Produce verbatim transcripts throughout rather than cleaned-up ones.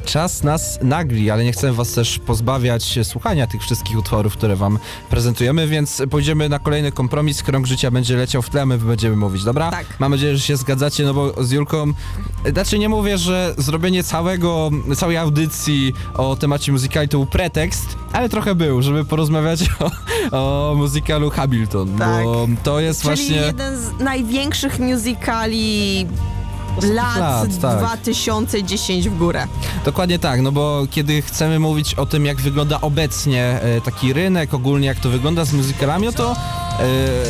czas nas nagli, ale nie chcemy was też pozbawiać słuchania tych wszystkich utworów, które wam prezentujemy, więc pójdziemy na kolejny kompromis. Krąg życia będzie leciał w tle, a my będziemy mówić, dobra? Tak. Mam nadzieję, że się zgadzacie, no bo z Julką, znaczy nie mówię, że zrobienie całego, całej audycji o temacie musicali to był pretekst, ale trochę był, żeby porozmawiać o, o musicalu Hamilton, Tak. bo to jest Czyli właśnie... jeden z największych musicali lat, lat, tak. dwa tysiące dziesięć w górę. Dokładnie tak, no bo kiedy chcemy mówić o tym, jak wygląda obecnie e, taki rynek, ogólnie jak to wygląda z musicalami, no to e,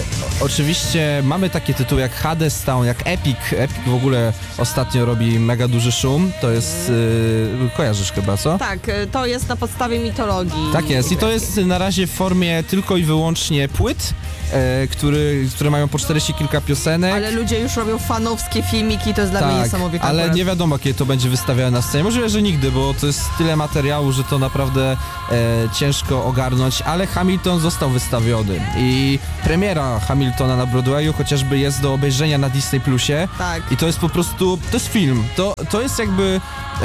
oczywiście mamy takie tytuły jak Hades Town, jak Epic. Epic w ogóle ostatnio robi mega duży szum, to jest, e, kojarzysz chyba, co? Tak, to jest na podstawie mitologii. Tak jest i to jest na razie w formie tylko i wyłącznie płyt, e, który, które mają po czterdzieści kilka piosenek. Ale ludzie już robią fanowskie filmiki, to jest dla mnie Tak, niesamowite. ale akurat. nie wiadomo, kiedy to będzie wystawiane na scenie. Możliwe, że nigdy, bo to jest tyle materiału, że to naprawdę e, ciężko ogarnąć, ale Hamilton został wystawiony i premiera Hamiltona na Broadwayu chociażby jest do obejrzenia na Disney Plusie. Tak. I to jest po prostu, to jest film, to, to jest jakby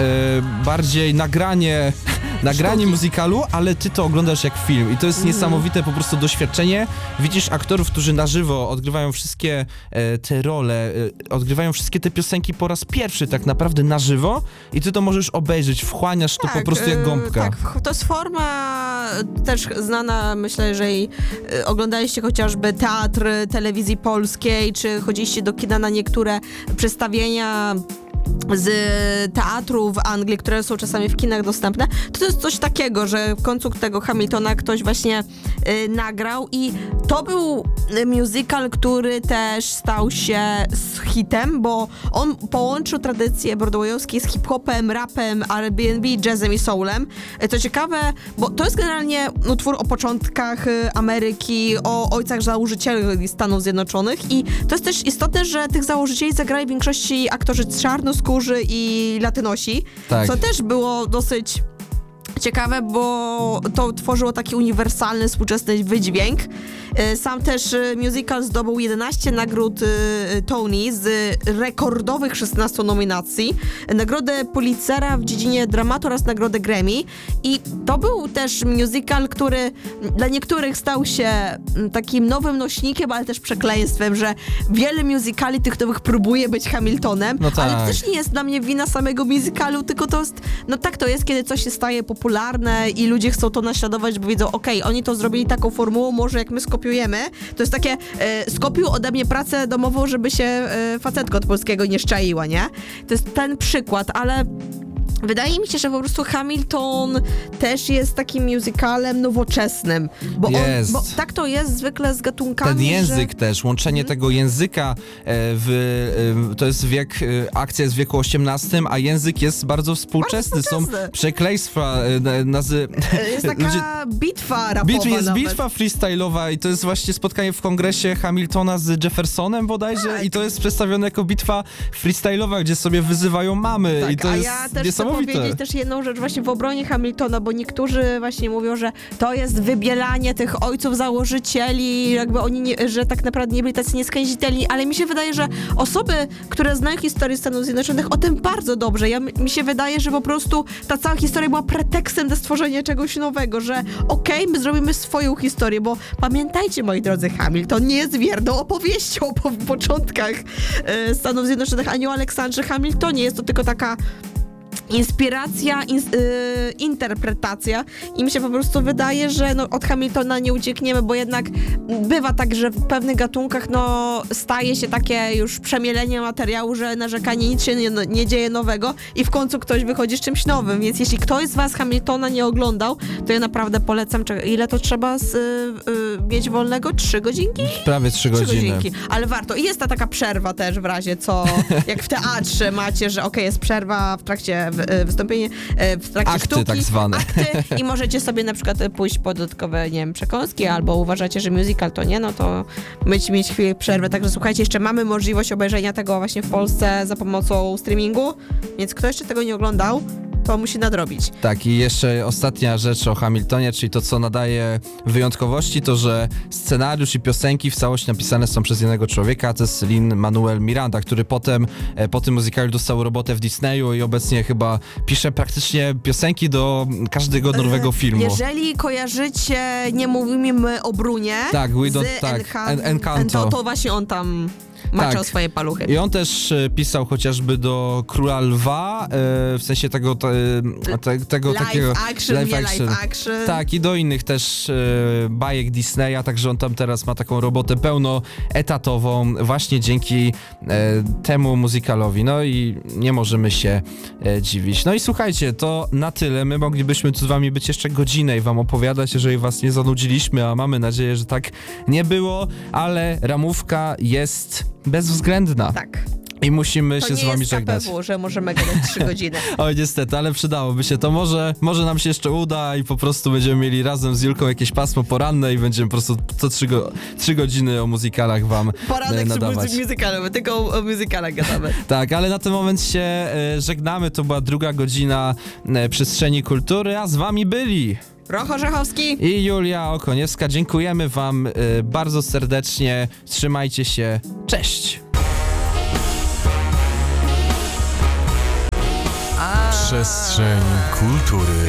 e, bardziej nagranie, nagranie Sztuki. musicalu, ale ty to oglądasz jak film i to jest Mhm. niesamowite po prostu doświadczenie. Widzisz aktorów, którzy na żywo odgrywają wszystkie e, te role, e, odgrywają wszystkie te piosenki po raz pierwszy tak naprawdę na żywo i ty to możesz obejrzeć, wchłaniasz to po prostu jak e, gąbka. Tak, to jest forma też znana, myślę, jeżeli e, oglądaliście chociażby teatr telewizji polskiej, czy chodziliście do kina na niektóre przedstawienia z teatru w Anglii, które są czasami w kinach dostępne, to to jest coś takiego, że w końcu tego Hamiltona ktoś właśnie y, nagrał i to był musical, który też stał się z hitem, bo on połączył tradycje broadwayowskie z hip-hopem, rapem, R and B, jazzem i soulem. To ciekawe, bo to jest generalnie utwór o początkach y, Ameryki, o ojcach założycieli Stanów Zjednoczonych i to jest też istotne, że tych założycieli zagrali w większości aktorzy czarnoskórzy i latynosi, Tak. co też było dosyć ciekawe, bo to tworzyło taki uniwersalny, współczesny wydźwięk. Sam też musical zdobył jedenaście nagród Tony z rekordowych szesnastu nominacji, nagrodę Pulitzera w dziedzinie dramatu oraz nagrodę Grammy i to był też musical, który dla niektórych stał się takim nowym nośnikiem, ale też przekleństwem, że wiele musicali tych nowych próbuje być Hamiltonem, No tak. ale to też nie jest dla mnie wina samego musicalu, tylko to jest, no tak to jest, kiedy coś się staje popularne i ludzie chcą to naśladować, bo wiedzą, okej, okay, oni to zrobili taką formułą, może jak my skopiujemy, to jest takie, e, skopiuj ode mnie pracę domową, żeby się e, facetka od polskiego nie szczaiła, nie? To jest ten przykład, ale wydaje mi się, że po prostu Hamilton też jest takim musicalem nowoczesnym, bo, on, Jest. bo tak to jest zwykle z gatunkami, Ten język że... też, łączenie Mhm. tego języka e, w, e, to jest wiek, e, akcja jest w wieku osiemnastym, a język jest bardzo współczesny. Bardzo współczesny. Są przekleństwa, e, na- nazy... E, Jest taka Ludzie- bitwa rapowa Bitw jest nawet. bitwa freestyle'owa i to jest właśnie spotkanie w kongresie Hamiltona z Jeffersonem bodajże Tak. i to jest przedstawione jako bitwa freestyle'owa, gdzie sobie wyzywają mamy Tak, i to a jest ja też chcę niesamowite. powiedzieć też jedną rzecz właśnie w obronie Hamiltona, bo niektórzy właśnie mówią, że to jest wybielanie tych ojców założycieli, jakby oni, nie, że tak naprawdę nie byli tacy nieskazitelni, ale mi się wydaje, że osoby, które znają historię Stanów Zjednoczonych, o tym bardzo dobrze. Ja, mi się wydaje, że po prostu ta cała historia była pretekstem do stworzenia czegoś nowego, że okej, okay, my zrobimy swoją historię, bo pamiętajcie, moi drodzy, Hamilton nie jest wierną opowieścią o po początkach e, Stanów Zjednoczonych, ani o Aleksandrze Hamiltonie. Jest to tylko taka inspiracja, in, yy, interpretacja i mi się po prostu wydaje, że no, od Hamiltona nie uciekniemy, bo jednak bywa tak, że w pewnych gatunkach no, staje się takie już przemielenie materiału, że narzekanie nic się nie, nie dzieje nowego i w końcu ktoś wychodzi z czymś nowym, więc jeśli ktoś z was Hamiltona nie oglądał, to ja naprawdę polecam, ile to trzeba z, yy, mieć wolnego? Trzy godzinki? Prawie trzy godziny. Trzy godzinki, ale warto. I jest ta taka przerwa też w razie co, jak w teatrze macie, że okej, okay, jest przerwa w trakcie wystąpienie, w trakcie akty sztuki. tak zwane. Akty i możecie sobie na przykład pójść po dodatkowe, nie wiem, przekąski, albo uważacie, że musical to nie, no to będziecie mieć chwilę przerwę. Także słuchajcie, jeszcze mamy możliwość obejrzenia tego właśnie w Polsce za pomocą streamingu, więc kto jeszcze tego nie oglądał, to musi nadrobić. Tak, i jeszcze ostatnia rzecz o Hamiltonie, czyli to, co nadaje wyjątkowości, to, że scenariusz i piosenki w całości napisane są przez jednego człowieka, to jest Lin-Manuel Miranda, który potem e, po tym muzykalu dostał robotę w Disneyu i obecnie chyba pisze praktycznie piosenki do każdego nowego filmu. Jeżeli kojarzycie Nie mówimy o Brunie Tak, we don't, z tak, Encan- En- Encanto. to, to właśnie on tam maczał Tak. swoje paluchy. I on też e, pisał chociażby do Króla Lwa, e, w sensie tego, te, te, tego Live takiego... action, nie live action. Tak, i do innych też e, bajek Disneya, także on tam teraz ma taką robotę pełnoetatową właśnie dzięki e, temu muzykalowi. No i nie możemy się e, dziwić. No i słuchajcie, to na tyle. My moglibyśmy tu z wami być jeszcze godzinę i wam opowiadać, jeżeli was nie zanudziliśmy, a mamy nadzieję, że tak nie było, ale ramówka jest bezwzględna. Tak. I musimy To się nie z wami jest żegnać. K P W, że możemy gadać trzy godziny. Oj, niestety, ale przydałoby się to. Może, może nam się jeszcze uda i po prostu będziemy mieli razem z Julką jakieś pasmo poranne i będziemy po prostu co trzy, go, trzy godziny o muzykalach wam Poranek e, przy nadawać. muzyk muzykalowy, tylko o, o muzykalach gadamy. Tak, ale na ten moment się e, żegnamy. To była druga godzina e, Przestrzeni Kultury, a z wami byli Roch Orzechowski i Julia Okoniewska. Dziękujemy wam e, bardzo serdecznie. Trzymajcie się. Cześć! Przestrzeń kultury.